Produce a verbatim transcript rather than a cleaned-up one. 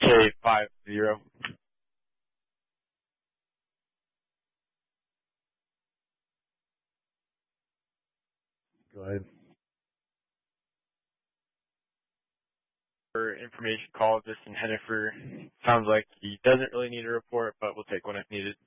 K five zero. Go ahead. For information call this in Hennifer. Sounds like he doesn't really need a report, but we'll take one if needed.